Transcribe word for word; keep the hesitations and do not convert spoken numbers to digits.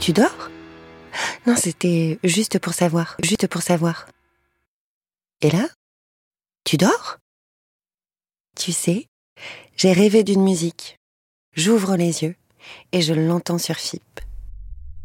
Tu dors ? Non, c'était juste pour savoir, juste pour savoir. Et là ? Tu dors ? Tu sais, j'ai rêvé d'une musique. J'ouvre les yeux et je l'entends sur F I P.